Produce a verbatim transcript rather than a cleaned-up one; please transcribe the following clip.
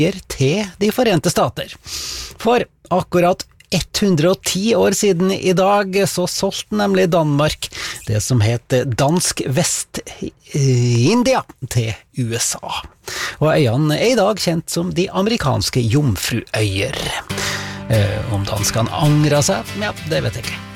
til de Forente Stater. For akkurat hundre og ti år siden i dag så solgte nemlig Danmark det som heter Dansk Vest-India til U S A. Og øyene er i dag kjent som de amerikanske Jomfruøyer. Eh, om danskene angrer seg, ja, det vet jeg ikke.